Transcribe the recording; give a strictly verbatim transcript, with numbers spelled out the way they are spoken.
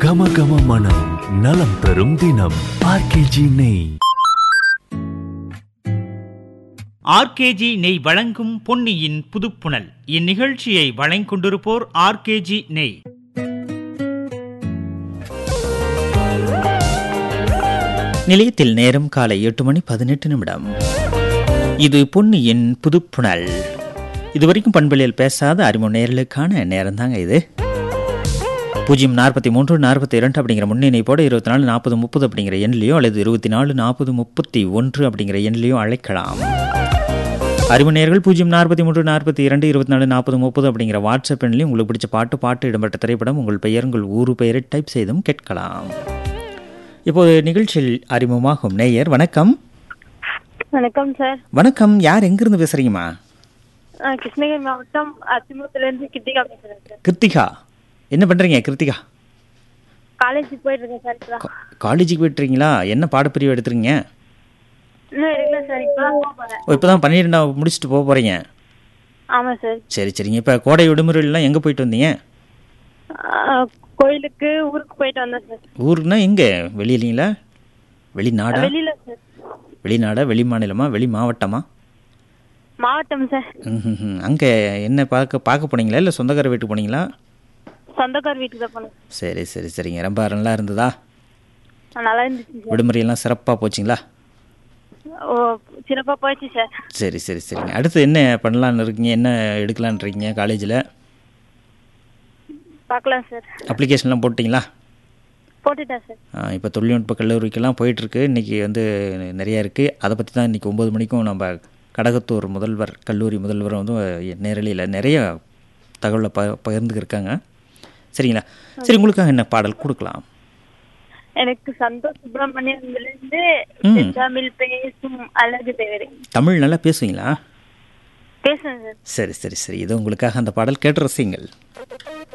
கம கம மனம் நலம் தரும் தினம் ஆர்கேஜி நெய். ஆர்கேஜி நெய் வழங்கும் பொன்னியின் புதுப்புணல். இந்நிகழ்ச்சியை வழங்கிக்கொண்டிருப்போர் ஆர்கேஜி நெய். நிலையத்தில் நேரம் காலை எட்டு மணி பதினெட்டு நிமிடம். இது பொன்னியின் புதுப்புணல். இதுவரைக்கும் பண்பலையில் பேசாத அறிமுக நேர்களுக்கான நேரம் தாங்க இது. பூஜ்ஜியம் நாற்பத்தி மூன்று நாற்பத்தி இரண்டு அப்படிங்கிற முன்னிணைப்போடு இருபத்தி நாலு நாற்பது முப்பது அப்படிங்கிற எண்ணிலையோ அல்லது இருபத்தி நாலு நாற்பது முப்பத்தி ஒன்று அப்படிங்கிற எண்ணிலையோ அழைக்கலாம். அறிமுக நேயர்கள் பூஜ்ஜியம் நாற்பத்தி மூன்று நாற்பத்தி இரண்டு இருபத்தி நாலு நாற்பது முப்பது அப்படிங்கிற வாட்ஸ்அப் எண்ணிலையும் உங்களுக்கு பிடிச்ச பாட்டு பாட்டு இடம்பெற்ற திரைப்படம் உங்கள் பெயர் உங்கள் ஊர் பெயரை டைப் செய்தும் கேட்கலாம். இப்போது நிகழ்ச்சியில் அறிமுகமாகும் நேயர். வணக்கம். வணக்கம் சார். வணக்கம். யார் எங்கிருந்து பேசுறீங்கம்மா? கிருஷ்ணகிரி மாவட்டம் அதிமுகத்திலிருந்து கிருத்திகா பேசுறேன் சார். கிருத்திகா, என்ன பண்றீங்க கிருத்திகா? காலேஜ் போயிட்டு இருக்கேன் சார். காலேஜுக்கு போயிட்டுருக்கீங்களா? என்ன பாடப்பிரிவு எடுத்துறீங்க? இன்னும் எடுக்கல சார், இப்பதான் போக போறேன். ஓ, இப்போதான் பன்னிரெண்டாவது முடிச்சுட்டு போக போறீங்க? ஆமா சார். சரி சரிங்க. இப்போ கோடை விடுமுறைலாம் எங்கே போயிட்டு வந்தீங்க? கோயிலுக்கு, ஊருக்கு போயிட்டு வந்தேன் சார். ஊருக்குன்னா எங்கே? வெளியிலீங்களா? வெளிநாடா? வெளியில சார். வெளிநாடா? வெளி மாநிலமா? வெளி மாவட்டமா? மாவட்டம் சார். ம். அங்கே என்ன பார்க்க பார்க்க போனீங்களா இல்லை சொந்தக்கார வீட்டுக்கு போனீங்களா? சொந்தக்கார வீட்டுக்கு தான் போனேன். சரி சரி சரிங்க. ரொம்ப நல்லா இருந்ததா? நல்லா இருந்துச்சு சார். விடுமுறையெல்லாம் சிறப்பாக போச்சுங்களா? ஓ, சிறப்பா போயிடுச்சு சார். சரி சரி சரிங்க. அடுத்து என்ன பண்ணலான்னு இருக்கீங்க? என்ன எடுக்கலான்னு இருக்கீங்க காலேஜில்? பார்க்கலாம் சார். அப்ளிகேஷன்லாம் போட்டிங்களா? போட்டுட்டேன் சார். இப்போ தொழில்நுட்ப கல்லூரிக்கெல்லாம் போயிட்டுருக்கு. இன்றைக்கி வந்து நிறையா இருக்குது. அதை பற்றி தான் இன்றைக்கி ஒம்பது மணிக்கும் நம்ம கடகத்தூர் முதல்வர் கல்லூரி முதல்வர் வந்து நேரலையில் நிறைய தகவலை ப பகிர்ந்துக்கிருக்காங்க. சரிங்களா? சரி, உங்களுக்காக என்ன பாடல் கொடுக்கலாம்? எனக்கு சந்தோஷ் சுப்பிரமணியன்லேருந்து தமிழ் பேசும் அழகு தேவரே. தமிழ் நல்லா பேசுவீங்களா? பேசுவேன் சார். சரி சரி சரி. இது உங்களுக்காக அந்த பாடல் கேட்டு ரசிங்கள்.